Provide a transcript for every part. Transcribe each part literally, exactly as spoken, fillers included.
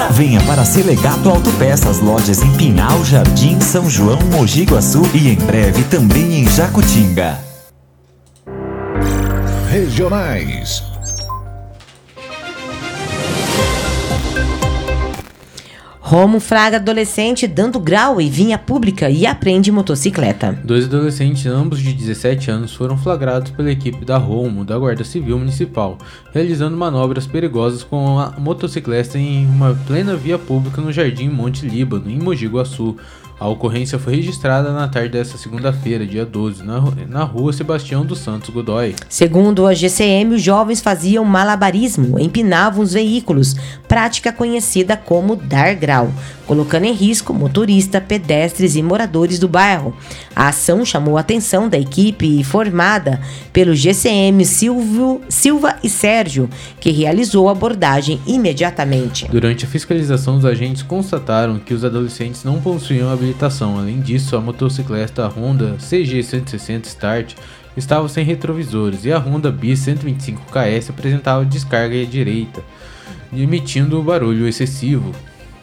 Venha para Selegato Autopeças, lojas em Pinhal, Jardim, São João, Mogi Guaçu e em breve também em Jacutinga. Regionais. Romo Fraga, adolescente, dando grau em vinha pública e aprende motocicleta. Dois adolescentes, ambos de dezessete anos, foram flagrados pela equipe da Romo, da Guarda Civil Municipal, realizando manobras perigosas com a motocicleta em uma plena via pública no Jardim Monte Líbano, em Mogi Guaçu. A ocorrência foi registrada na tarde desta segunda-feira, dia doze, na, na rua Sebastião dos Santos Godoy. Segundo a G C M, os jovens faziam malabarismo, empinavam os veículos, prática conhecida como dar grau, colocando em risco motorista, pedestres e moradores do bairro. A ação chamou a atenção da equipe formada pelo G C M Silvio, Silva e Sérgio, que realizou a abordagem imediatamente. Durante a fiscalização, os agentes constataram que os adolescentes não possuíam habilitação. Além disso, a motocicleta Honda C G cento e sessenta Start estava sem retrovisores e a Honda Bis cento e vinte e cinco K S apresentava descarga à direita, emitindo barulho excessivo.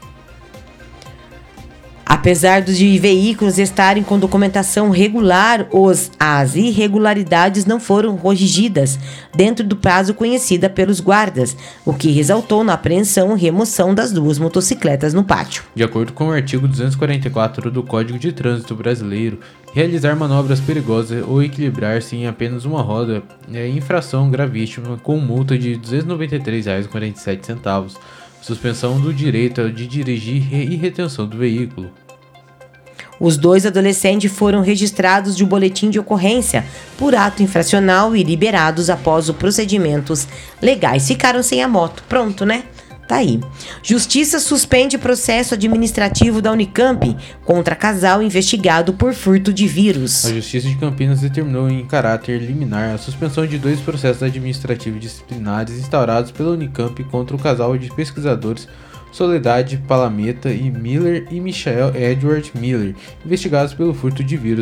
Apesar dos de veículos estarem com documentação regular, os, as irregularidades não foram corrigidas dentro do prazo conhecida pelos guardas, o que resultou na apreensão e remoção das duas motocicletas no pátio. De acordo com o artigo duzentos e quarenta e quatro do Código de Trânsito Brasileiro, realizar manobras perigosas ou equilibrar-se em apenas uma roda é infração gravíssima com multa de duzentos e noventa e três reais e quarenta e sete centavos. Suspensão do direito de dirigir e retenção do veículo. Os dois adolescentes foram registrados de um boletim de ocorrência por ato infracional e liberados após os procedimentos legais. Ficaram sem a moto. Pronto, né? Tá aí. Justiça suspende processo administrativo da Unicamp contra casal investigado por furto de vírus. A Justiça de Campinas determinou em caráter liminar a suspensão de dois processos administrativos disciplinares instaurados pela Unicamp contra o casal de pesquisadores Soledade Palameta e Miller e Michael Edward Miller, investigados pelo furto de vírus